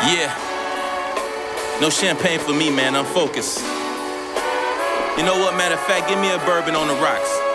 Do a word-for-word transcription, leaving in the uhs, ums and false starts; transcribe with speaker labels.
Speaker 1: Yeah, no champagne for me, man. I'm focused. You know what, matter of fact, give me a bourbon on the rocks.